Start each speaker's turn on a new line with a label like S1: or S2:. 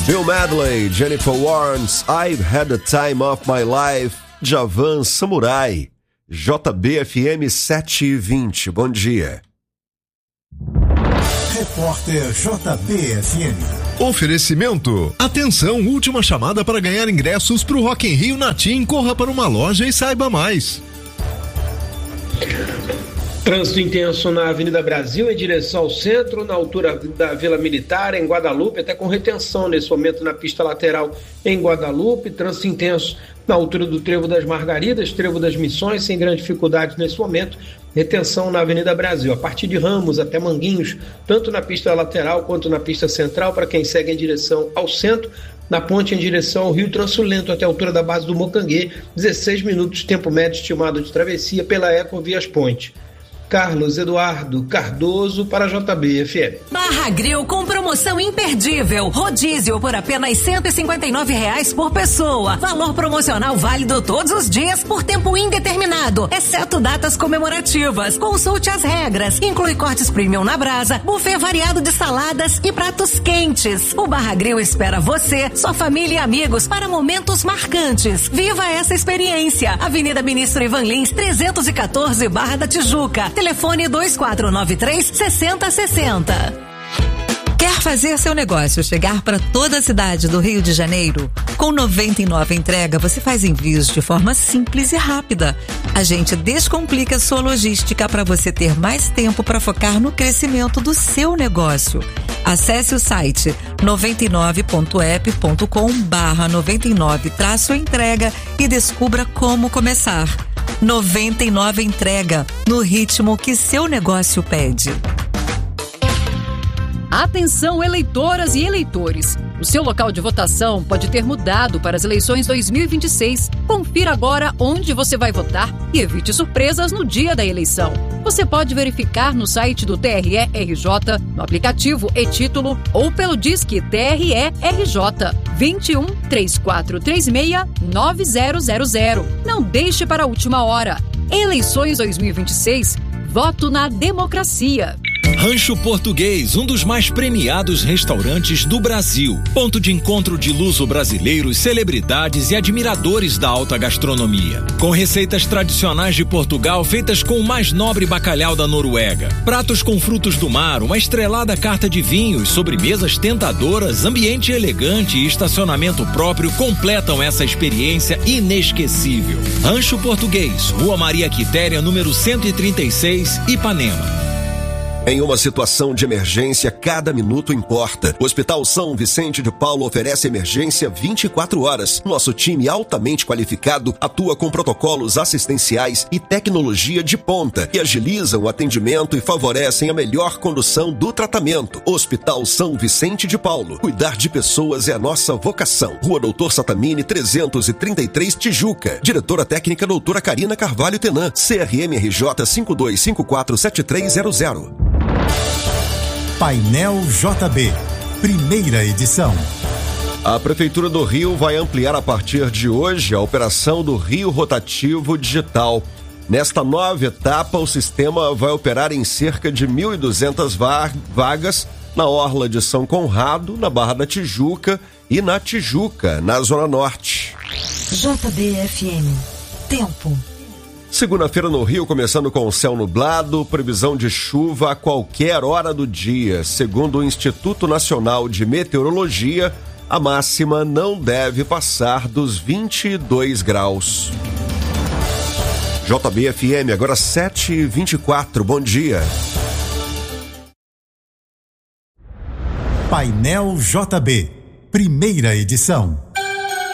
S1: Bill Medley, Jennifer Warnes, I've Had the Time of My Life, Djavan Samurai, JBFM 7h20, bom dia.
S2: Repórter JBFM.
S3: Oferecimento. Atenção, última chamada para ganhar ingressos para o Rock in Rio na TIM. Corra para uma loja e saiba mais.
S4: Trânsito intenso na Avenida Brasil em direção ao centro, na altura da Vila Militar, em Guadalupe, até com retenção nesse momento na pista lateral em Guadalupe. Trânsito intenso na altura do Trevo das Margaridas, Trevo das Missões, sem grande dificuldade nesse momento. Retenção na Avenida Brasil, a partir de Ramos até Manguinhos, tanto na pista lateral quanto na pista central, para quem segue em direção ao centro. Na ponte em direção ao Rio Transulento, até a altura da base do Mocanguê, 16 minutos, tempo médio estimado de travessia pela Ecovias Ponte. Carlos Eduardo Cardoso para JBFM.
S5: Barra Grill com promoção imperdível. Rodízio por apenas R$ 159 por pessoa. Valor promocional válido todos os dias por tempo indeterminado, exceto datas comemorativas. Consulte as regras. Inclui cortes premium na brasa, buffet variado de saladas e pratos quentes. O Barra Grill espera você, sua família e amigos para momentos marcantes. Viva essa experiência. Avenida Ministro Ivan Lins, 314, Barra da Tijuca. Telefone 2493-6060.
S6: Quer fazer seu negócio chegar para toda a cidade do Rio de Janeiro? Com 99 Entrega, você faz envios de forma simples e rápida. A gente descomplica sua logística para você ter mais tempo para focar no crescimento do seu negócio. Acesse o site 99.app.com/99-entrega e descubra como começar. 99 Entrega, no ritmo que seu negócio pede.
S7: Atenção, eleitoras e eleitores. O seu local de votação pode ter mudado para as eleições 2026. Confira agora onde você vai votar e evite surpresas no dia da eleição. Você pode verificar no site do TRE-RJ, no aplicativo e-Título ou pelo Disque TRE-RJ 21 3436 9000. Não deixe para a última hora. Eleições 2026. Voto na democracia.
S8: Rancho Português, um dos mais premiados restaurantes do Brasil. Ponto de encontro de luso-brasileiros, celebridades e admiradores da alta gastronomia. Com receitas tradicionais de Portugal feitas com o mais nobre bacalhau da Noruega. Pratos com frutos do mar, uma estrelada carta de vinhos, sobremesas tentadoras, ambiente elegante e estacionamento próprio completam essa experiência inesquecível. Rancho Português, Rua Maria Quitéria, número 136, Ipanema.
S1: Em uma situação de emergência, cada minuto importa. O Hospital São Vicente de Paulo oferece emergência 24 horas. Nosso time altamente qualificado atua com protocolos assistenciais e tecnologia de ponta, que agilizam o atendimento e favorecem a melhor condução do tratamento. Hospital São Vicente de Paulo. Cuidar de pessoas é a nossa vocação. Rua Doutor Satamini, 333, Tijuca. Diretora técnica doutora Karina Carvalho Tenan. CRMRJ 52547300.
S2: Painel JB, primeira edição.
S1: A Prefeitura do Rio vai ampliar a partir de hoje a operação do Rio Rotativo Digital. Nesta nova etapa, o sistema vai operar em cerca de 1.200 vagas na Orla de São Conrado, na Barra da Tijuca e na Tijuca, na Zona Norte.
S5: JBFM. Tempo.
S1: Segunda-feira no Rio, começando com o céu nublado, previsão de chuva a qualquer hora do dia. Segundo o Instituto Nacional de Meteorologia, a máxima não deve passar dos 22 graus. JBFM, agora 7h24, bom dia.
S2: Painel JB, primeira edição.